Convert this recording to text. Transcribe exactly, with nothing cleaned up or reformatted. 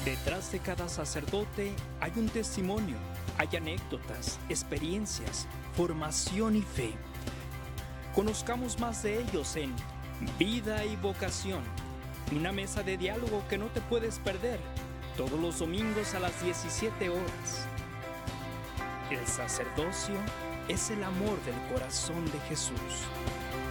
Detrás de cada sacerdote hay un testimonio, hay anécdotas, experiencias, formación y fe. Conozcamos más de ellos en Vida y Vocación, una mesa de diálogo que no te puedes perder todos los domingos a las diecisiete horas. El sacerdocio es el amor del corazón de Jesús.